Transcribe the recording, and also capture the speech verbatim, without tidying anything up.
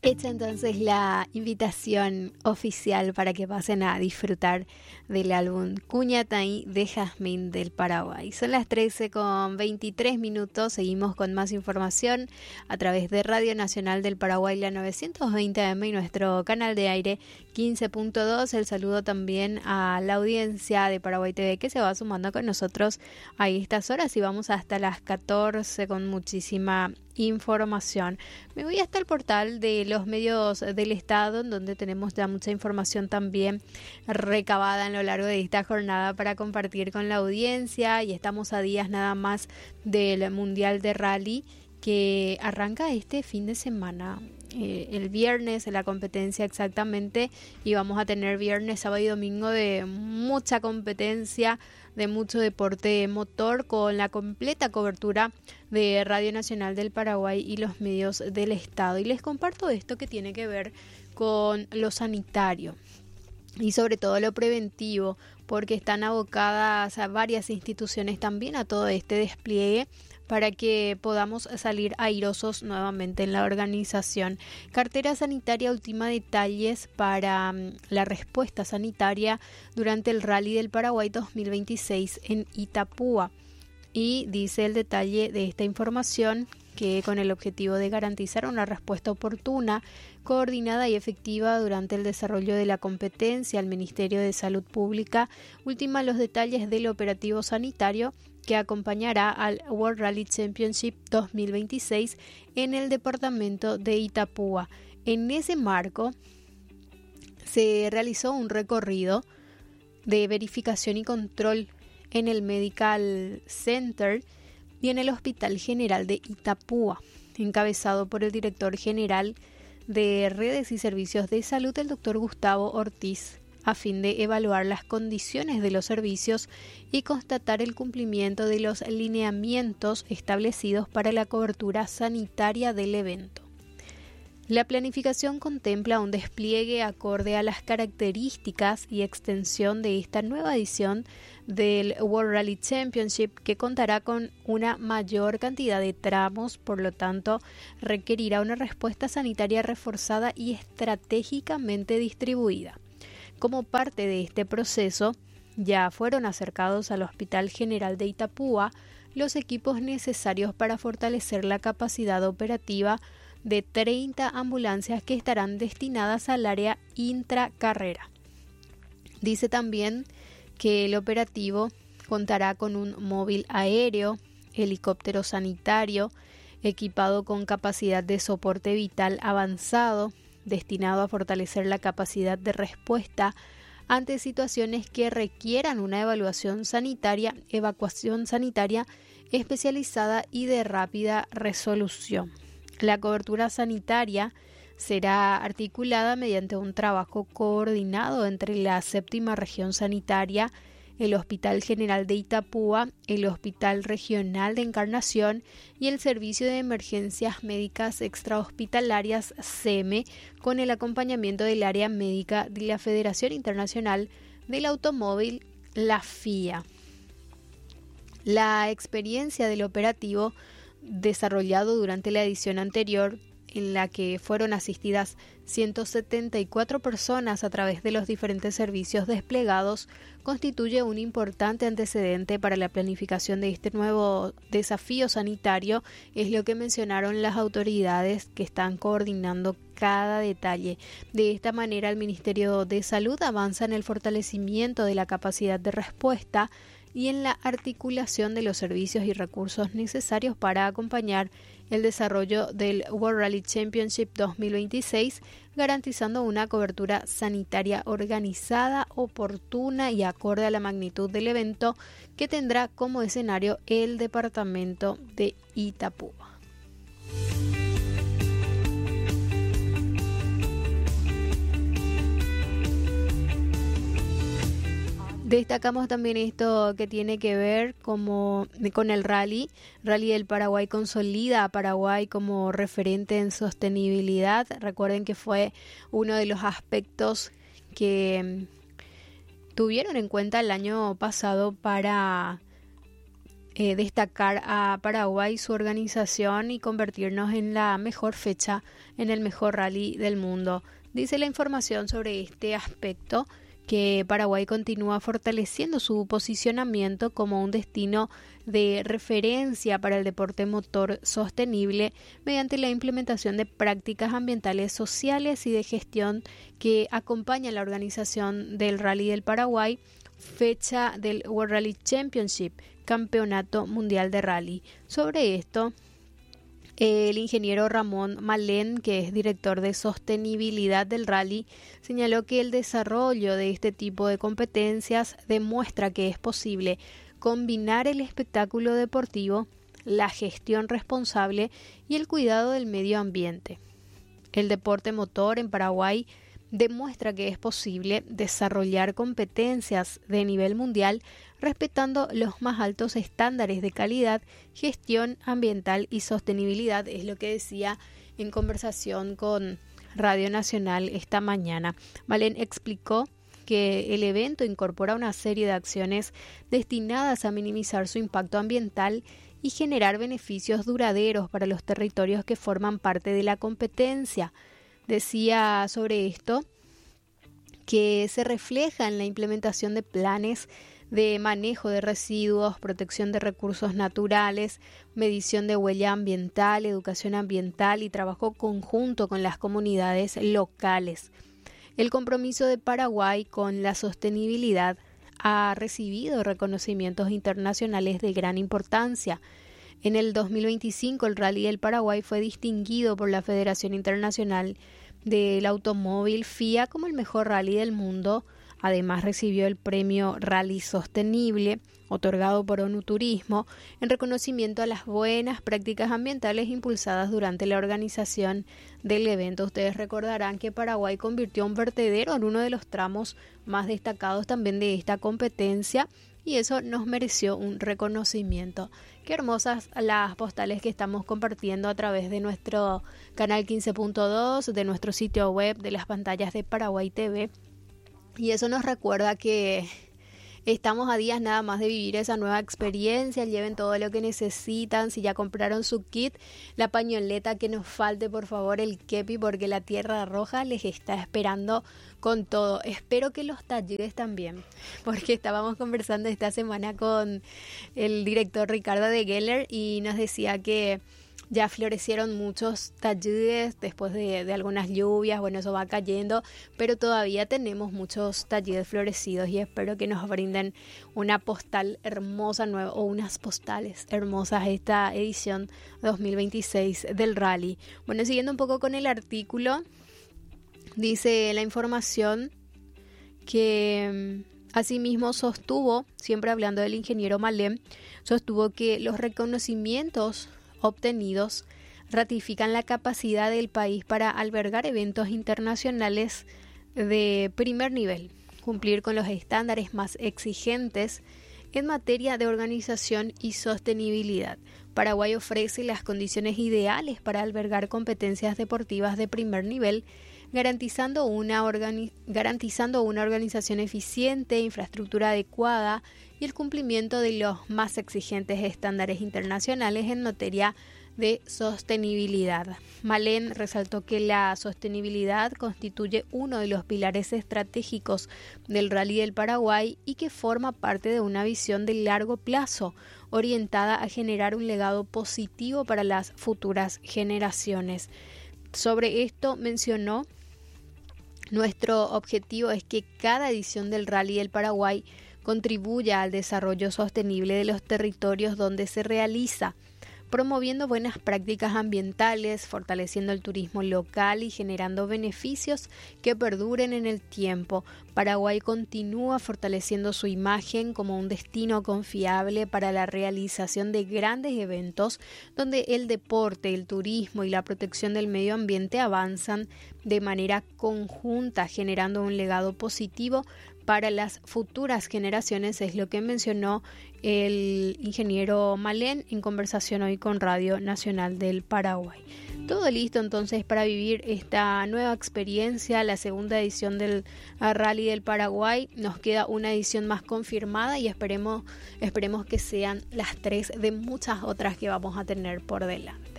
Hecha entonces la invitación oficial para que pasen a disfrutar del álbum Cuñataí de Jazmín del Paraguay. Son las trece con veintitrés minutos, seguimos con más información a través de Radio Nacional del Paraguay, la novecientos veinte A M y nuestro canal de aire quince punto dos. El saludo también a la audiencia de Paraguay T V que se va sumando con nosotros a estas horas y vamos hasta las catorce con muchísima información. Me voy hasta el portal de los medios del Estado, en donde tenemos ya mucha información también recabada a lo largo de esta jornada para compartir con la audiencia, y estamos a días nada más del Mundial de Rally que arranca este fin de semana. Eh, el viernes la competencia exactamente, y vamos a tener viernes, sábado y domingo de mucha competencia, de mucho deporte motor, con la completa cobertura de Radio Nacional del Paraguay y los medios del Estado. Y les comparto esto que tiene que ver con lo sanitario y sobre todo lo preventivo, porque están abocadas a varias instituciones también a todo este despliegue para que podamos salir airosos nuevamente en la organización. Cartera sanitaria ultima detalles para um, la respuesta sanitaria durante el Rally del Paraguay dos mil veintiséis en Itapúa. Y dice el detalle de esta información que con el objetivo de garantizar una respuesta oportuna, coordinada y efectiva durante el desarrollo de la competencia, el Ministerio de Salud Pública ultima los detalles del operativo sanitario que acompañará al World Rally Championship dos mil veintiséis en el departamento de Itapúa. En ese marco se realizó un recorrido de verificación y control en el Medical Center y en el Hospital General de Itapúa, encabezado por el director general de Redes y Servicios de Salud, el doctor Gustavo Ortiz, a fin de evaluar las condiciones de los servicios y constatar el cumplimiento de los lineamientos establecidos para la cobertura sanitaria del evento. La planificación contempla un despliegue acorde a las características y extensión de esta nueva edición del World Rally Championship, que contará con una mayor cantidad de tramos, por lo tanto requerirá una respuesta sanitaria reforzada y estratégicamente distribuida. Como parte de este proceso, ya fueron acercados al Hospital General de Itapúa los equipos necesarios para fortalecer la capacidad operativa de treinta ambulancias que estarán destinadas al área intracarrera. Dice también que el operativo contará con un móvil aéreo, helicóptero sanitario, equipado con capacidad de soporte vital avanzado, destinado a fortalecer la capacidad de respuesta ante situaciones que requieran una evaluación sanitaria, evacuación sanitaria especializada y de rápida resolución. La cobertura sanitaria será articulada mediante un trabajo coordinado entre la séptima región sanitaria, el Hospital General de Itapúa, el Hospital Regional de Encarnación y el Servicio de Emergencias Médicas Extrahospitalarias S E M E, con el acompañamiento del área médica de la Federación Internacional del Automóvil, la F I A. La experiencia del operativo desarrollado durante la edición anterior, en la que fueron asistidas ciento setenta y cuatro personas a través de los diferentes servicios desplegados, constituye un importante antecedente para la planificación de este nuevo desafío sanitario, es lo que mencionaron las autoridades que están coordinando cada detalle. De esta manera, el Ministerio de Salud avanza en el fortalecimiento de la capacidad de respuesta y en la articulación de los servicios y recursos necesarios para acompañar el desarrollo del World Rally Championship dos mil veintiséis, garantizando una cobertura sanitaria organizada, oportuna y acorde a la magnitud del evento, que tendrá como escenario el departamento de Itapúa. Destacamos también esto que tiene que ver como, con el rally. Rally del Paraguay consolida a Paraguay como referente en sostenibilidad. Recuerden que fue uno de los aspectos que tuvieron en cuenta el año pasado para eh, destacar a Paraguay, su organización y convertirnos en la mejor fecha, en el mejor rally del mundo. Dice la información sobre este aspecto que Paraguay continúa fortaleciendo su posicionamiento como un destino de referencia para el deporte motor sostenible mediante la implementación de prácticas ambientales, sociales y de gestión que acompañan la organización del Rally del Paraguay, fecha del World Rally Championship, Campeonato Mundial de Rally. Sobre esto, el ingeniero Ramón Malén, que es director de sostenibilidad del rally, señaló que el desarrollo de este tipo de competencias demuestra que es posible combinar el espectáculo deportivo, la gestión responsable y el cuidado del medio ambiente. El deporte motor en Paraguay demuestra que es posible desarrollar competencias de nivel mundial respetando los más altos estándares de calidad, gestión ambiental y sostenibilidad, es lo que decía en conversación con Radio Nacional esta mañana. Malén explicó que el evento incorpora una serie de acciones destinadas a minimizar su impacto ambiental y generar beneficios duraderos para los territorios que forman parte de la competencia. Decía sobre esto que se refleja en la implementación de planes de manejo de residuos, protección de recursos naturales, medición de huella ambiental, educación ambiental y trabajo conjunto con las comunidades locales. El compromiso de Paraguay con la sostenibilidad ha recibido reconocimientos internacionales de gran importancia. En el dos mil veinticinco, el Rally del Paraguay fue distinguido por la Federación Internacional del Automóvil F I A como el mejor rally del mundo. Además, recibió el premio Rally Sostenible, otorgado por ONU Turismo, en reconocimiento a las buenas prácticas ambientales impulsadas durante la organización del evento. Ustedes recordarán que Paraguay convirtió un vertedero en uno de los tramos más destacados también de esta competencia, y eso nos mereció un reconocimiento. Qué hermosas las postales que estamos compartiendo a través de nuestro canal quince punto dos, de nuestro sitio web, de las pantallas de Paraguay T V. Y eso nos recuerda que estamos a días nada más de vivir esa nueva experiencia. Lleven todo lo que necesitan. Si ya compraron su kit, la pañoleta que nos falte, por favor, el kepi, porque la Tierra Roja les está esperando con todo. Espero que los talleres también, porque estábamos conversando esta semana con el director Ricardo de Geller y nos decía que ya florecieron muchos talleres después de, de algunas lluvias. Bueno, eso va cayendo, pero todavía tenemos muchos talleres florecidos y espero que nos brinden una postal hermosa nueva o unas postales hermosas esta edición dos mil veintiséis del rally. Bueno, siguiendo un poco con el artículo, dice la información que asimismo sostuvo, siempre hablando del ingeniero Malén, sostuvo que los reconocimientos obtenidos ratifican la capacidad del país para albergar eventos internacionales de primer nivel, cumplir con los estándares más exigentes en materia de organización y sostenibilidad. Paraguay ofrece las condiciones ideales para albergar competencias deportivas de primer nivel, garantizando una, organi- garantizando una organización eficiente, infraestructura adecuada y el cumplimiento de los más exigentes estándares internacionales en materia de sostenibilidad. Malén resaltó que la sostenibilidad constituye uno de los pilares estratégicos del Rally del Paraguay y que forma parte de una visión de largo plazo orientada a generar un legado positivo para las futuras generaciones. Sobre esto mencionó: nuestro objetivo es que cada edición del Rally del Paraguay contribuya al desarrollo sostenible de los territorios donde se realiza, promoviendo buenas prácticas ambientales, fortaleciendo el turismo local y generando beneficios que perduren en el tiempo. Paraguay continúa fortaleciendo su imagen como un destino confiable para la realización de grandes eventos donde el deporte, el turismo y la protección del medio ambiente avanzan de manera conjunta, generando un legado positivo para las futuras generaciones, es lo que mencionó el ingeniero Malén en conversación hoy con Radio Nacional del Paraguay. Todo listo entonces para vivir esta nueva experiencia, la segunda edición del Rally del Paraguay. Nos queda una edición más confirmada y esperemos, esperemos que sean las tres de muchas otras que vamos a tener por delante.